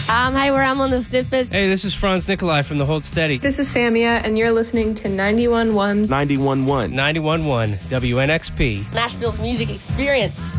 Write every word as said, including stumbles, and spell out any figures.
Um, hi, we're Emma on the Snippets. Hey, this is Franz Nikolai from the Hold Steady. This is Samia, and you're listening to ninety-one point one. ninety-one point one. ninety-one point one W N X P. Nashville's music experience.